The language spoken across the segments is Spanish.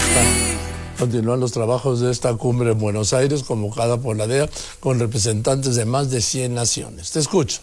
Continúan los trabajos de esta cumbre en Buenos Aires, convocada por la DEA, con representantes de más de 100 naciones. Te escucho.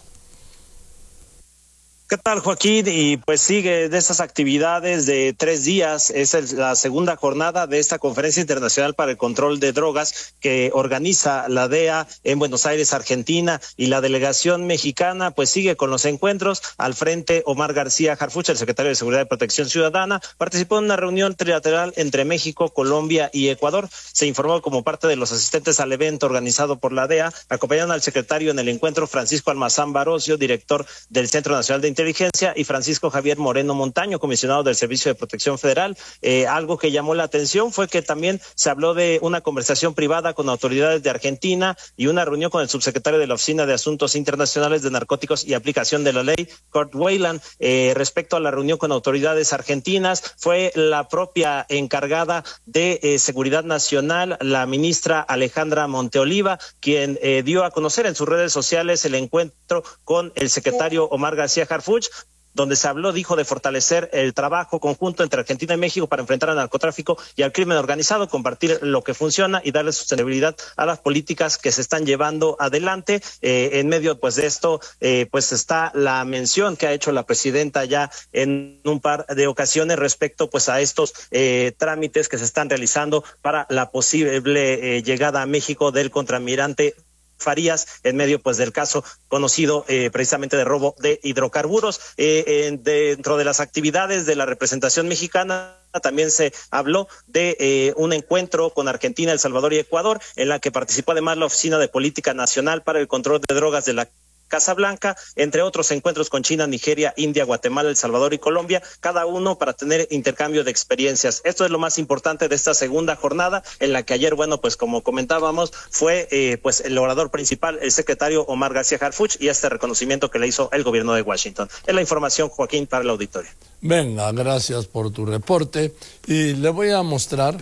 ¿Qué tal, Joaquín? Y pues sigue de estas actividades de 3 días. Es la segunda jornada de esta Conferencia Internacional para el Control de Drogas que organiza la DEA en Buenos Aires, Argentina, y la delegación mexicana pues sigue con los encuentros. Al frente, Omar García Harfuch, el secretario de Seguridad y Protección Ciudadana, participó en una reunión trilateral entre México, Colombia y Ecuador. Se informó como parte de los asistentes al evento organizado por la DEA, acompañaron al secretario en el encuentro Francisco Almazán Barocio, director del Centro Nacional de Inteligencia, y Francisco Javier Moreno Montaño, comisionado del Servicio de Protección Federal. Algo que llamó la atención fue que también se habló de una conversación privada con autoridades de Argentina y una reunión con el subsecretario de la Oficina de Asuntos Internacionales de Narcóticos y Aplicación de la Ley, Kurt Weyland. Respecto a la reunión con autoridades argentinas, fue la propia encargada de Seguridad Nacional, la ministra Alejandra Monteoliva, quien dio a conocer en sus redes sociales el encuentro con el secretario Omar García Harfuch, donde se habló, dijo, de fortalecer el trabajo conjunto entre Argentina y México para enfrentar al narcotráfico y al crimen organizado, compartir lo que funciona y darle sostenibilidad a las políticas que se están llevando adelante. En medio pues de esto pues está la mención que ha hecho la presidenta ya en un par de ocasiones respecto pues a estos trámites que se están realizando para la posible llegada a México del contraalmirante Farías, en medio pues del caso conocido precisamente de robo de hidrocarburos. Dentro de las actividades de la representación mexicana también se habló de un encuentro con Argentina, El Salvador y Ecuador, en la que participó además la Oficina de Política Nacional para el Control de Drogas de la Casa Blanca, entre otros encuentros con China, Nigeria, India, Guatemala, El Salvador y Colombia, cada uno para tener intercambio de experiencias. Esto es lo más importante de esta segunda jornada, en la que ayer, bueno, pues como comentábamos, fue pues el orador principal, el secretario Omar García Harfuch, y este reconocimiento que le hizo el gobierno de Washington. Es la información, Joaquín, para el auditorio. Venga, gracias por tu reporte. Y le voy a mostrar,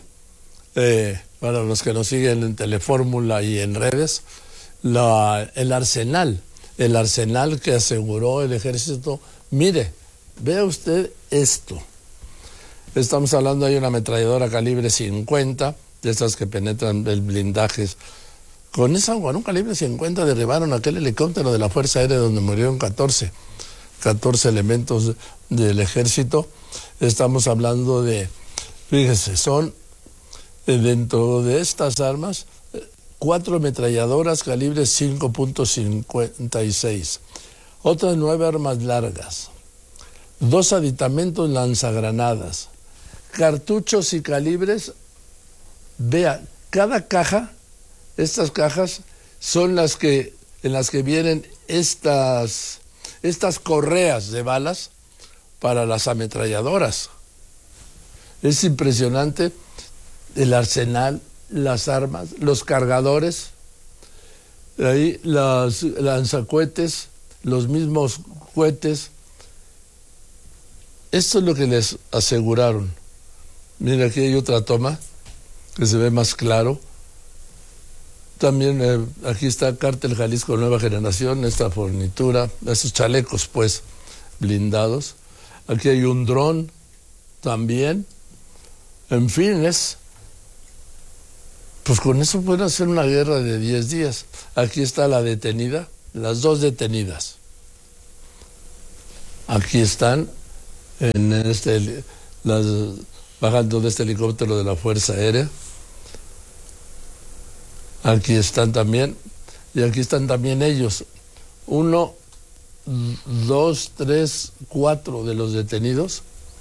para los que nos siguen en Telefórmula y en redes, el arsenal que aseguró el ejército. Mire, vea usted esto. Estamos hablando de una ametralladora calibre 50, de esas que penetran el blindajes. Con un calibre 50 derribaron aquel helicóptero de la Fuerza Aérea donde murieron 14 elementos del ejército. Estamos hablando de, fíjese, son dentro de estas armas 4 ametralladoras calibre 5.56, otras 9 armas largas, 2 aditamentos lanzagranadas, cartuchos y calibres. Vea, cada caja, estas cajas son en las que vienen estas correas de balas para las ametralladoras. Es impresionante el arsenal, las armas, los cargadores, ahí los lanzacohetes, los mismos cohetes. Esto es lo que les aseguraron. Mira, aquí hay otra toma que se ve más claro. También aquí está Cártel Jalisco Nueva Generación, esta fornitura, esos chalecos pues blindados. Aquí hay un dron también. En fin, pues con eso pueden hacer una guerra de 10 días. Aquí está la detenida, las 2 detenidas. Aquí están bajando de este helicóptero de la Fuerza Aérea. Aquí están también, y aquí están también ellos. 1, 2, 3, 4 de los detenidos.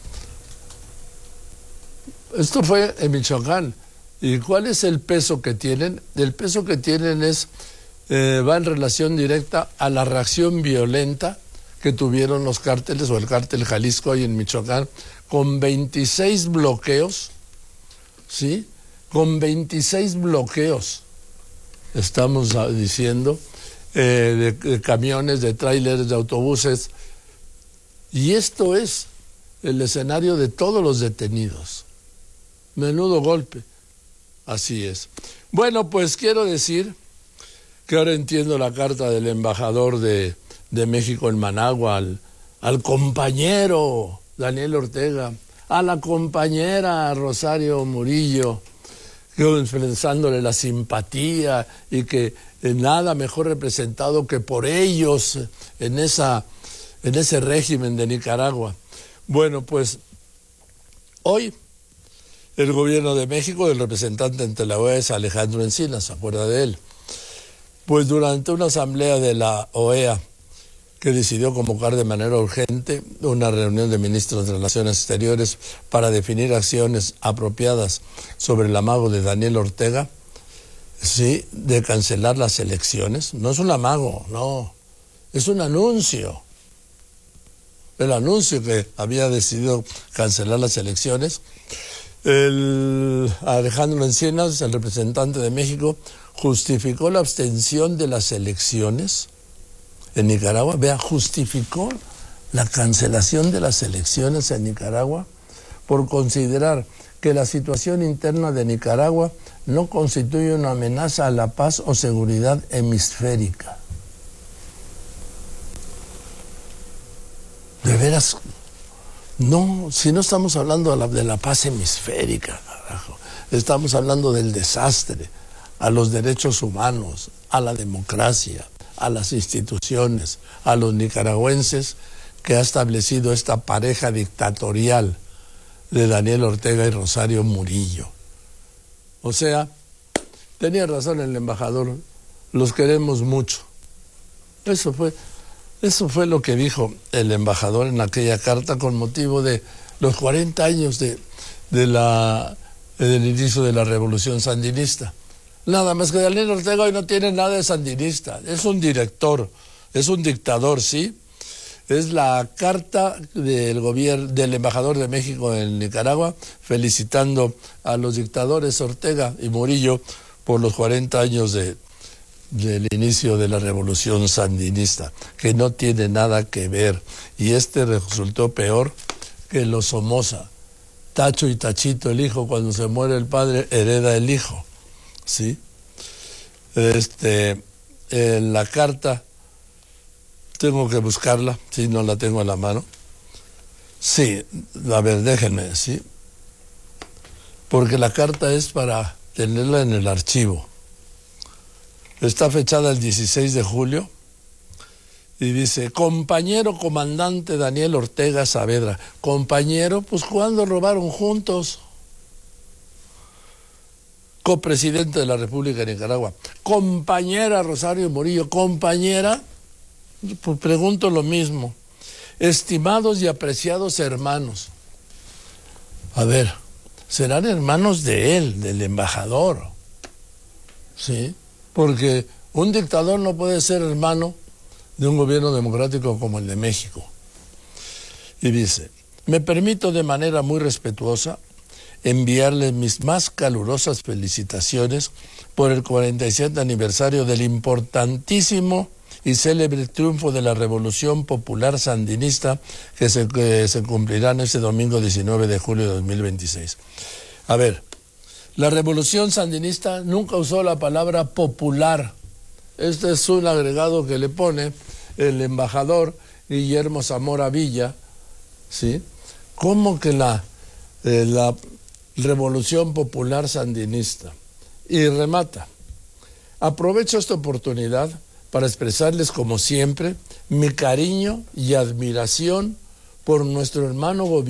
Esto fue en Michoacán. ¿Y cuál es el peso que tienen? El peso que tienen va en relación directa a la reacción violenta que tuvieron los cárteles o el cártel Jalisco ahí en Michoacán, con 26 bloqueos, ¿sí? Con 26 bloqueos, estamos diciendo, de camiones, de tráileres, de autobuses. Y esto es el escenario de todos los detenidos. Menudo golpe. Así es. Bueno, pues quiero decir que ahora entiendo la carta del embajador de México en Managua al compañero Daniel Ortega, a la compañera Rosario Murillo, expresándole la simpatía y que nada mejor representado que por ellos en ese régimen de Nicaragua. Bueno, pues hoy el gobierno de México, el representante ante la OEA es Alejandro Encinas, ¿se acuerda de él? Pues durante una asamblea de la OEA que decidió convocar de manera urgente una reunión de ministros de Relaciones Exteriores para definir acciones apropiadas sobre el amago de Daniel Ortega, sí, de cancelar las elecciones. No es un amago, no, es un anuncio. El anuncio que había decidido cancelar las elecciones. El Alejandro Encinas, el representante de México, justificó la abstención de las elecciones en Nicaragua. Vea, justificó la cancelación de las elecciones en Nicaragua por considerar que la situación interna de Nicaragua no constituye una amenaza a la paz o seguridad hemisférica. De veras, no, si no estamos hablando de la paz hemisférica, carajo. Estamos hablando del desastre a los derechos humanos, a la democracia, a las instituciones, a los nicaragüenses que ha establecido esta pareja dictatorial de Daniel Ortega y Rosario Murillo. O sea, tenía razón el embajador, los queremos mucho. Eso fue lo que dijo el embajador en aquella carta con motivo de los 40 años del inicio de la revolución sandinista. Nada más que Daniel Ortega hoy no tiene nada de sandinista, es un director, es un dictador, ¿sí? Es la carta del embajador de México en Nicaragua felicitando a los dictadores Ortega y Murillo por los 40 años del inicio de la revolución sandinista, que no tiene nada que ver. Y resultó peor que los Somoza. Tacho y Tachito, el hijo, cuando se muere el padre, hereda el hijo. ¿Sí? En la carta, tengo que buscarla, si no la tengo en la mano. Sí, a ver, déjenme, ¿sí? Porque la carta es para tenerla en el archivo. Está fechada el 16 de julio y dice: compañero comandante Daniel Ortega Saavedra. Compañero, pues ¿cuándo robaron juntos? Copresidente de la República de Nicaragua. Compañera Rosario Murillo. Compañera, pues pregunto lo mismo. Estimados y apreciados hermanos. A ver, serán hermanos de él, del embajador. ¿Sí? Porque un dictador no puede ser hermano de un gobierno democrático como el de México. Y dice: me permito de manera muy respetuosa enviarles mis más calurosas felicitaciones por el 47 aniversario del importantísimo y célebre triunfo de la Revolución Popular Sandinista que se cumplirá en este domingo 19 de julio de 2026. A ver, la Revolución Sandinista nunca usó la palabra popular. Este es un agregado que le pone el embajador Guillermo Zamora Villa, ¿sí? ¿Cómo que la Revolución Popular Sandinista? Y remata: aprovecho esta oportunidad para expresarles, como siempre, mi cariño y admiración por nuestro hermano gobierno